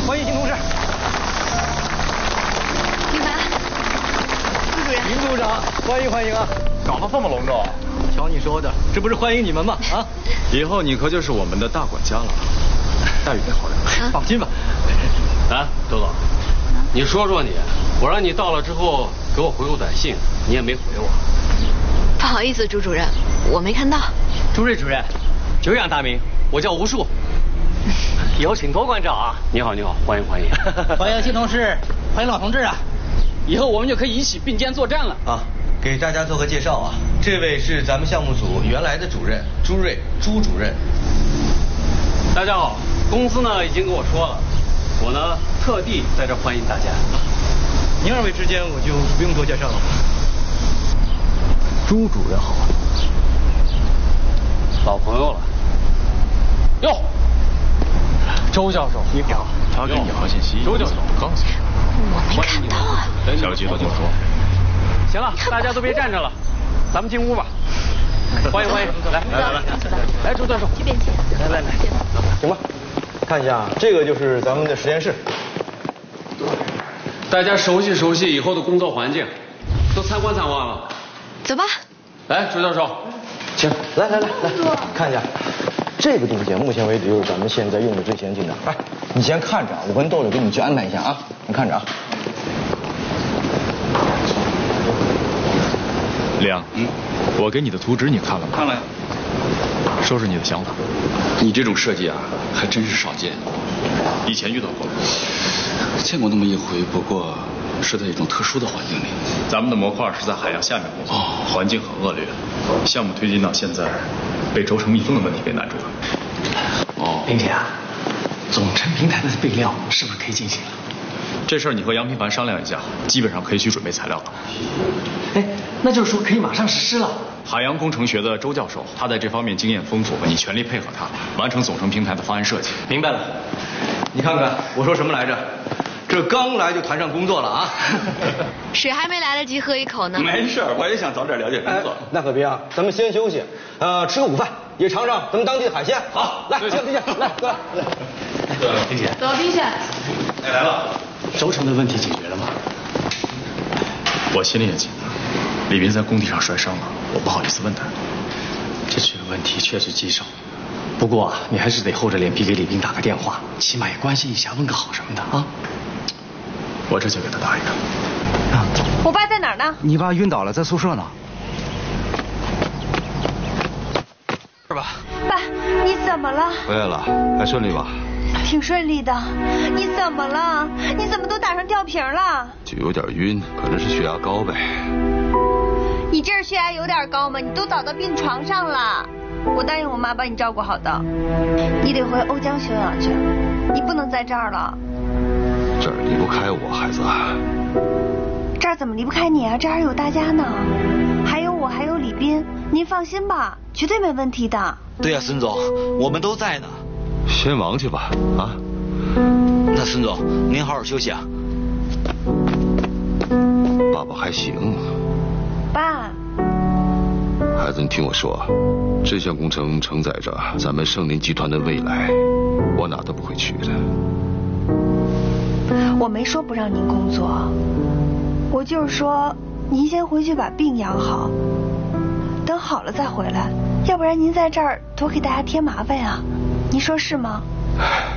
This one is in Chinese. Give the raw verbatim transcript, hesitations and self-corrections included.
欢迎新同事。 林凡，朱主任。 林组长，欢迎欢迎啊！ 搞得这么隆重。 瞧你说的，这不是欢迎你们吗？啊！ 以后你可就是我们的大管家了，待遇得好点。 啊、放心吧。 哎，周总，你说说你，我让你到了之后给我回过短信，你也没回我。 不好意思，朱主任，我没看到。 朱瑞主任，久仰大名，我叫吴树，以后请多关照啊。 你好，你好，欢迎欢迎。 欢迎新同事，欢迎老同志啊！ 以后我们就可以一起并肩作战了啊！给大家做个介绍啊，这位是咱们项目组原来的主任朱瑞，朱主任。 大家好，公司呢已经跟我说了，我呢特地在这欢迎大家。 您二位之间我就不用多介绍了。朱主任好， 老朋友了。哟，周教授， 你好， 他给你发信息， 周教授告诉你， 我没看到啊。 小记得就说。 行了，大家都别站着了，咱们进屋吧。欢迎欢迎，来来来来，来周教授， 这边请。 来来来， 行吧，看一下，这个就是咱们的实验室。 大家熟悉熟悉以后的工作环境，都参观参观了。 走吧。 来，周教授，请。 来来来来，看一下，这个东西目前为止就是咱们现在用的最先进的。哎，你先看着，我跟豆豆给你去安排一下啊，你看着啊。 亮，嗯，我给你的图纸你看了吗？ 看了呀。 说说你的想法。 你这种设计啊，还真是少见。 以前遇到过吗？ 见过那么一回，不过是在一种特殊的环境里。 咱们的模块是在海洋下面工作，哦，环境很恶劣。项目推进到现在，被轴承密封的问题给难住了。 哦，并且啊，总成平台的备料是不是可以进行了？ 这事儿你和杨平凡商量一下，基本上可以去准备材料了。 哎，那就是说可以马上实施了。 海洋工程学的周教授，他在这方面经验丰富，你全力配合他，完成总成平台的方案设计。 明白了。你看看我说什么来着？这刚来就谈上工作了啊！ 水还没来得及喝一口呢。 没事，我也想早点了解工作。 哎、那可别啊，咱们先休息，呃，吃个午饭，也尝尝咱们当地的海鲜。好，来，冰姐，来，过来，来。 对了，冰姐。 走，冰雪。 哎，来了。 轴承的问题解决了吗？ 我心里也急。李斌在工地上摔伤了，我不好意思问他。 这次的问题确实棘手，不过啊，你还是得厚着脸皮给李斌打个电话，起码也关心一下，问个好什么的啊。 我这就给他打一个。 啊，我爸在哪儿呢？ 你爸晕倒了，在宿舍呢。 是吧？ 爸，你怎么了？ 回来了，还顺利吧？ 挺顺利的。你怎么了？你怎么都打上吊瓶了？ 就有点晕，可能是血压高呗。 你这儿血压有点高吗？你都倒到病床上了。我答应我妈把你照顾好的。你得回瓯江休养去，你不能在这儿了。 这儿离不开我，孩子。 这儿怎么离不开你啊？这儿还有大家呢，还有我，还有李斌。您放心吧，绝对没问题的。 对呀、啊，孙总，我们都在呢。 先忙去吧，啊。 那孙总，您好好休息啊。 爸爸还行。 爸。 孩子，你听我说，这项工程承载着咱们盛林集团的未来，我哪都不会去的。 我没说不让您工作，我就是说您先回去把病养好，等好了再回来，要不然您在这儿多给大家添麻烦呀。您说是吗？